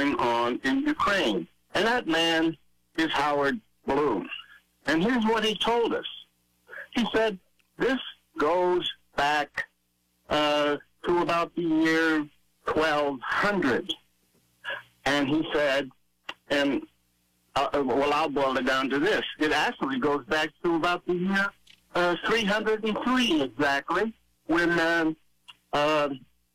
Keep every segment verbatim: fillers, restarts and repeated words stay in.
going on in Ukraine. And that man is Howard Bloom. And here's what he told us. He said, this goes back uh, to about the year twelve hundred. And he said, and uh, well, I'll boil it down to this. It actually goes back to about the year uh, three hundred three exactly, when um, uh,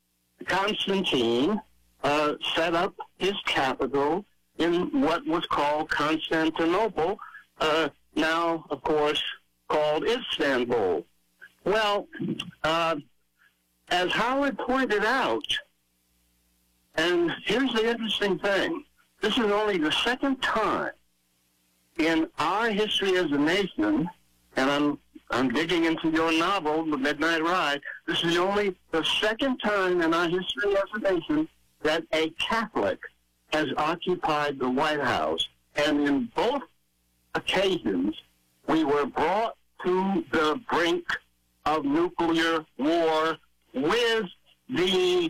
Constantine uh, set up his capital in what was called Constantinople, uh, now, of course, called Istanbul. Well, uh, as Howard pointed out, and here's the interesting thing, this is only the second time in our history as a nation, and I'm I'm digging into your novel, The Midnight Ride, this is only the second time in our history as a nation that a Catholic has occupied the White House. And in both occasions, we were brought to the brink of nuclear war with the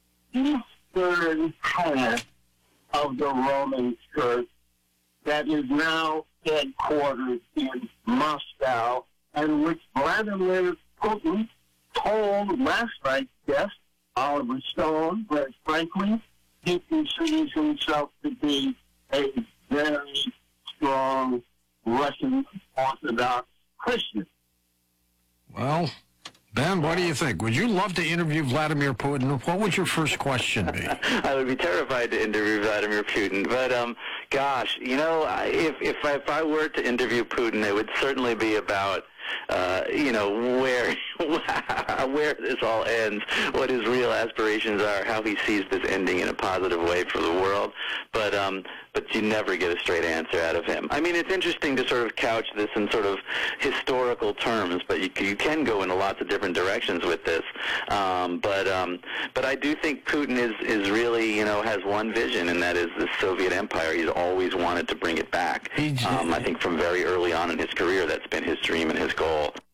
eastern half of the Roman Church that is now headquartered in Moscow, and which Vladimir Putin told last night's guest, Oliver Stone, that frankly, he considers himself to be a very strong Russian Orthodox Christian. Well, Ben, what do you think? Would you love to interview Vladimir Putin? What would your first question be? I would be terrified to interview Vladimir Putin. But, um, gosh, you know, if, if, I, if I were to interview Putin, it would certainly be about, uh, you know, where where this all ends, what his real aspirations are, how he sees this ending in a positive way for the world. But um, but you never get a straight answer out of him. I mean, it's interesting to sort of couch this in sort of historical terms, but you, you can go in lots of different directions with this. Um, but um, but I do think Putin is, is really, you know, has one vision, and that is the Soviet Empire. He's always wanted to bring it back. Um, I think from very early on in his career, that's been his dream and his goal.